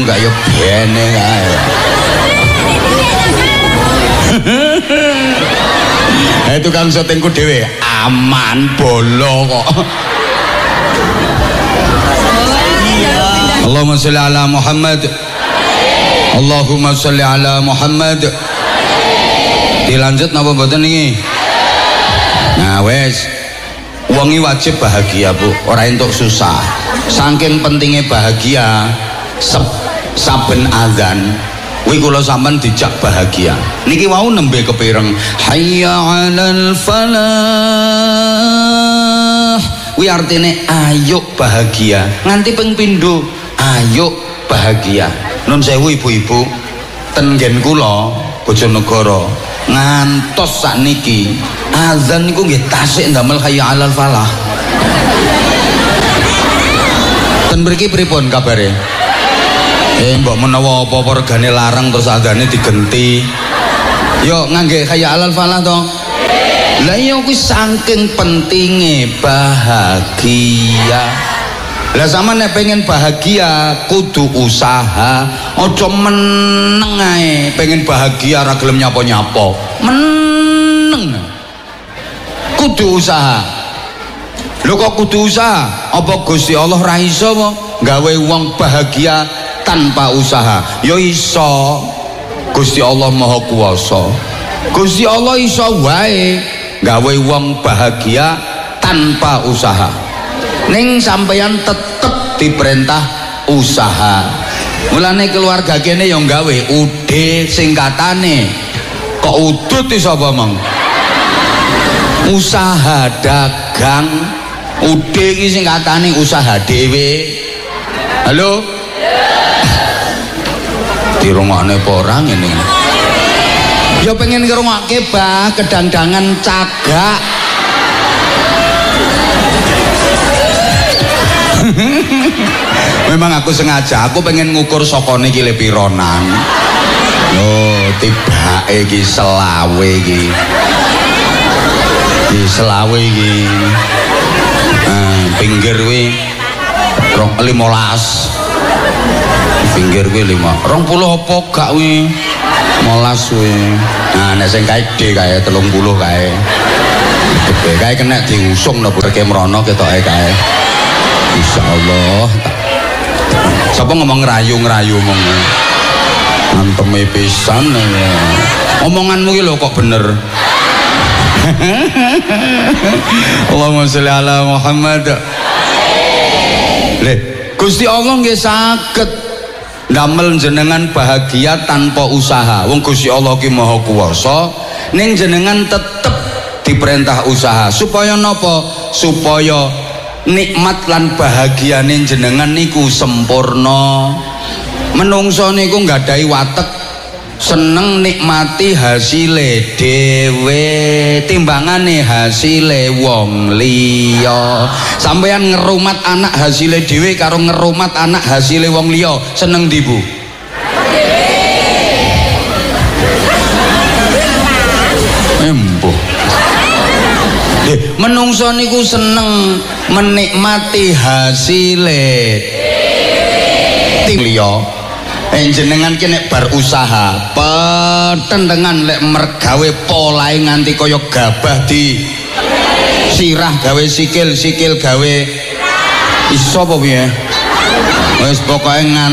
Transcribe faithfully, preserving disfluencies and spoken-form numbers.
gak ya bene kae. Eh tukang syutingku dhewe aman bolo kok. Allahumma sholli ala Muhammad. Allahumma sholli ala Muhammad. Dilanjut napa mboten niki? Nah wes, wong iki wajib bahagia Bu, ora entuk susah. Saking pentingnya bahagia, saben azan kuwi kula sampean dijak bahagia. Niki wau nembe kepireng hayya 'alal falah. Kuwi artine ayo bahagia. Nganti ping pindho ayo bahagia. Nun sewu ibu-ibu, ten nggen kula Bojonegoro ngantos sakniki azan niku nggih tasik ndamel hayya 'alal falah. Ten mriki pripun kabare? Eh mbok menawa apa-apa regane larang terus azane digenti. Yo ngangge hayya 'alal falah to. Lah iya kuwi saking pentinge bahagia. Lah sama nek pengen bahagia kudu usaha, aja meneng ae. Pengen bahagia ora gelem nyapa-nyapa. Meneng. Kudu usaha. Lho kok kudu usaha? Apa Gusti Allah ra iso apa gawe wong bahagia tanpa usaha? Ya iso. Gusti Allah Maha Kuwasa. Gusti Allah iso wae gawe wong bahagia tanpa usaha. Ning sampeyan tetep diperintah usaha. Mulane keluarga kene yang gawe ude singkatane. Kok udut iso apa mong? Usaha dagang. Ude iki singkatane usaha dhewe. Halo? Dirungokne apa ora ngene? Ya pengen ngrungokke bah kedangdangan cagak. Memang aku sengaja, aku pengen ngukur sokone iki le pironan. Oh, tibake iki selawe iki. Iki selawe iki. Nah, pinggir kuwi limolas. Pinggir kuwi lima. rong puluh apa gak kuwi? molas kuwi. Nah, nek sing kae D kae telung puluh kae. Gede kae kena diusung nang burke mrono ketoke kae. Insyaallah. Sapa ngomong ngerayu-ngerayu mong. Anteme pisan. Omonganmu iki lho kok bener. Allahumma sholli ala Muhammad. Leh, Gusti Allah nggih saged ndamel jenengan bahagia tanpa usaha. Wong Gusti Allah ki Maha Kuwasa, ning jenengan tetep diperintah usaha. Supaya napa? Supaya nikmat lan bahagiane jenengan niku sempurna. Menungso niku nggadahi watek seneng nikmati hasile dhewe timbangane hasile wong liya. Sampeyan ngerumat anak hasile dhewe karo ngerumat anak hasile wong liya, seneng ndi Bu? Embuh. Eh, menungso niku seneng menikmati hasile ting liya. Eh jenengan ki nek bar usaha petendengan lek mergawe polahe nganti kaya gabah di sirah gawe sikil, sikil gawe iso apa piye? Wis pokoke ngan